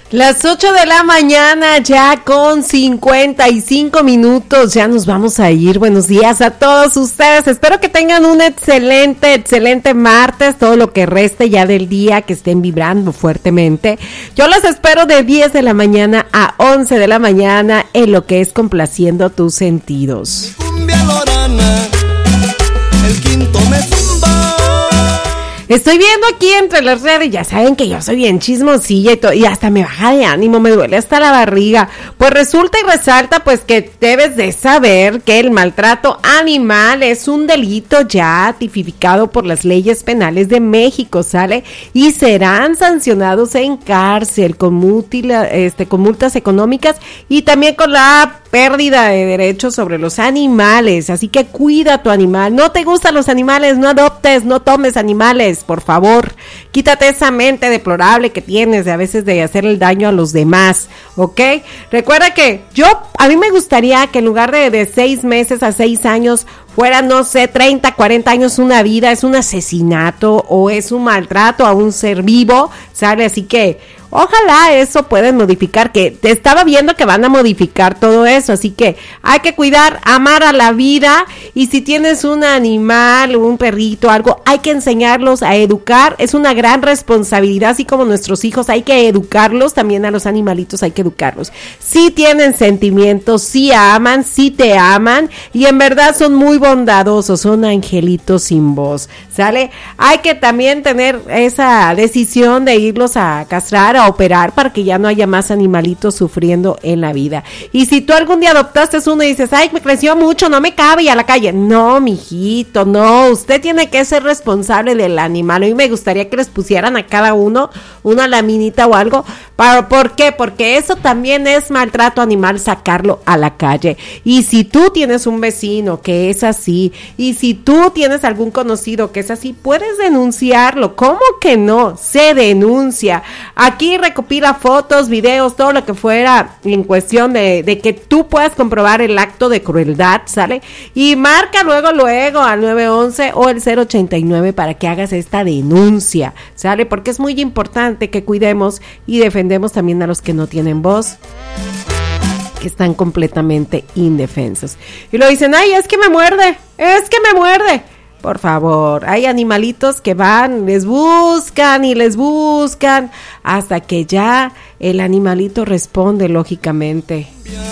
Las 8 de la mañana, ya con 55 minutos, ya nos vamos a ir. Buenos días a todos ustedes, espero que tengan un excelente martes, todo lo que reste ya del día, que estén vibrando fuertemente. Yo los espero de 10 de la mañana a 11 de la mañana en lo que es Complaciendo Tus Sentidos. Mi cumbia lorana, el quinto me zumba. Estoy viendo aquí entre las redes, ya saben que yo soy bien chismosilla y hasta me baja de ánimo, me duele hasta la barriga. Pues resulta y resalta pues que debes de saber que el maltrato animal es un delito ya tipificado por las leyes penales de México, ¿sale? Y serán sancionados en cárcel con multas económicas y también con la pérdida de derechos sobre los animales. Así que cuida a tu animal. No te gustan los animales, no adoptes, no tomes animales. Por favor, quítate esa mente deplorable que tienes de a veces de hacer el daño a los demás, ¿ok? Recuerda que a mí me gustaría que en lugar de 6 meses a 6 años fuera, no sé, 30, 40 años una vida, es un asesinato o es un maltrato a un ser vivo, ¿sale? Así que ojalá eso pueden modificar, que te estaba viendo que van a modificar todo eso, así que hay que cuidar, amar a la vida, y si tienes un animal, un perrito, algo, hay que enseñarlos a educar, es una gran responsabilidad, así como nuestros hijos hay que educarlos, también a los animalitos hay que educarlos. Si tienen sentimientos, si aman, si te aman, y en verdad son muy bondadosos, son angelitos sin voz, ¿sale? Hay que también tener esa decisión de irlos a castrar, a operar, para que ya no haya más animalitos sufriendo en la vida. Y si tú algún día adoptaste uno y dices, ay, me creció mucho, no me cabe y a la calle, no, mijito, no, usted tiene que ser responsable del animal. A mí me gustaría que les pusieran a cada uno una laminita o algo. ¿Por qué? Porque eso también es maltrato animal, sacarlo a la calle. Y si tú tienes un vecino que es así, y si tú tienes algún conocido que es así, puedes denunciarlo. ¿Cómo que no? Se denuncia. Aquí recopila fotos, videos, todo lo que fuera en cuestión de que tú puedas comprobar el acto de crueldad, ¿sale? Y marca luego al 911 o el 089 para que hagas esta denuncia, ¿sale? Porque es muy importante que cuidemos y defendemos también a los que no tienen voz, que están completamente indefensos. Y lo dicen, ay, es que me muerde. Por favor, hay animalitos que van, les buscan hasta que ya el animalito responde lógicamente.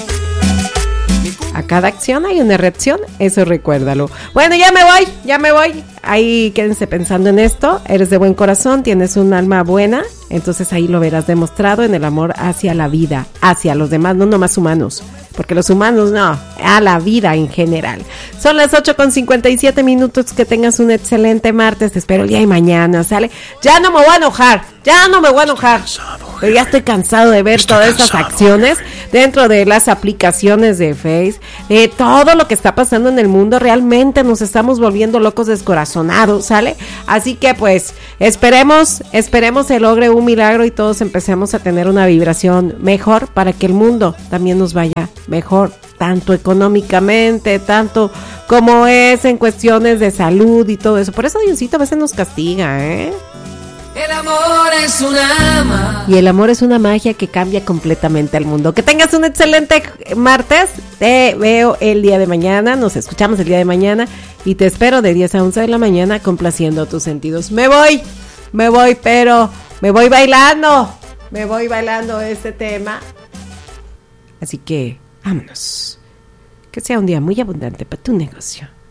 A cada acción hay una reacción, eso recuérdalo. Bueno, ya me voy. Ahí quédense pensando en esto. Eres de buen corazón, tienes un alma buena, entonces ahí lo verás demostrado en el amor hacia la vida, hacia los demás, no nomás humanos, porque los humanos no, a la vida en general. Son las 8:57, que tengas un excelente martes, te espero el día de mañana, ¿sale? Ya no me voy a enojar, pero ya estoy cansado de ver todas esas acciones dentro de las aplicaciones de Face, todo lo que está pasando en el mundo. Realmente nos estamos volviendo locos, descorazonados, ¿sale? Así que pues esperemos se logre un milagro y todos empecemos a tener una vibración mejor para que el mundo también nos vaya mejor, tanto económicamente, tanto como es en cuestiones de salud y todo eso. Por eso Diosito a veces nos castiga, El amor es una magia. Y el amor es una magia que cambia completamente al mundo. Que tengas un excelente martes. Te veo el día de mañana. Nos escuchamos el día de mañana. Y te espero de 10 a 11 de la mañana complaciendo tus sentidos. Me voy, pero me voy bailando este tema. Así que vámonos. Que sea un día muy abundante para tu negocio.